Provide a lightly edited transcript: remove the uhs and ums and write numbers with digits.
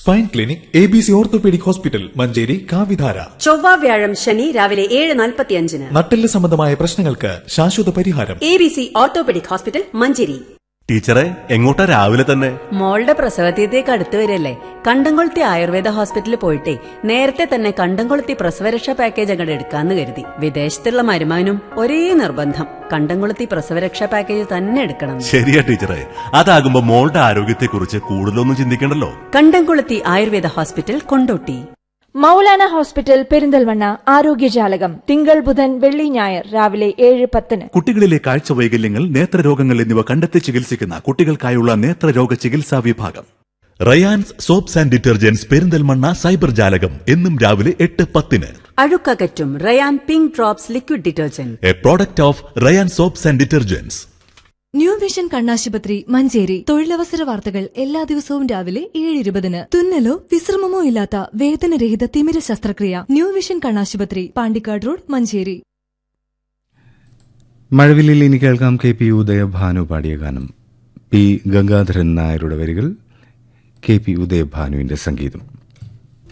Spine clinic ABC orthopaedic hospital Manjeri കാവിധാര. ചൊവ്വ വ്യാഴം ശനി രാവിലെ 7:45. നട്ടെല്ല് സംബന്ധമായ പ്രശ്നങ്ങൾക്ക് ശാശ്വത പരിഹാരം. ABC orthopaedic hospital Manjeri. ടീച്ചറെ, എങ്ങോട്ടാ രാവിലെ തന്നെ? മോളുടെ പ്രസവതീയതേക്ക് അടുത്ത് വരല്ലേ, കണ്ടംകൊളുത്തി ആയുർവേദ ഹോസ്പിറ്റലിൽ പോയിട്ടേ നേരത്തെ തന്നെ കണ്ടംകൊളുത്തി പ്രസവരക്ഷാ പാക്കേജ് അങ്ങോട്ട് എടുക്കാന്ന് കരുതി. വിദേശത്തുള്ള മരുമാനും ഒരേ നിർബന്ധം, കണ്ടംകൊളുത്തി പ്രസവരക്ഷാ പാക്കേജ് തന്നെ എടുക്കണം. ശരിയാ ടീച്ചറെ, അതാകുമ്പോ മോളുടെ ആരോഗ്യത്തെക്കുറിച്ച് കൂടുതലൊന്നും ചിന്തിക്കണ്ടല്ലോ. കണ്ടംകൊളുത്തി ആയുർവേദ ഹോസ്പിറ്റൽ, കൊണ്ടോട്ടി. മൗലാന ഹോസ്പിറ്റൽ പെരിന്തൽമണ്ണ ആരോഗ്യജാലകം തിങ്കൾ ബുധൻ വെള്ളി ഞായർ രാവിലെ 7:10. കുട്ടികളിലെ കാഴ്ച വൈകല്യങ്ങൾ, നേത്രരോഗങ്ങൾ എന്നിവ കണ്ടെത്തി ചികിത്സിക്കുന്ന കുട്ടികൾക്കായുള്ള നേത്രരോഗ ചികിത്സാ വിഭാഗം. Rayan's soaps and detergents Perinthalmanna cyber ജാലകം എന്നും രാവിലെ 8:10. അഴുക്കകറ്റും Ryan pink drops liquid detergent, A product of Ryan soaps and detergents. New vision കണ്ണാശുപത്രി മഞ്ചേരി. തൊഴിലവസര വാർത്തകൾ എല്ലാ ദിവസവും രാവിലെ 7:20. തുന്നലോ വിശ്രമമോ ഇല്ലാത്ത വേദനരഹിത തിമിര ശസ്ത്രക്രിയ. ന്യൂ വിഷൻ കണ്ണാശുപത്രി, പാണ്ടിക്കാട് റോഡ്, മഞ്ചേരി. മഴവില്ലിൽ ഇനി കേൾക്കാം KP ഉദയഭാനു പാടിയ ഗാനം. P. ഗംഗാധരൻ നായരുടെ വരികൾ, KP ഉദയഭാനുവിന്റെ സംഗീതം.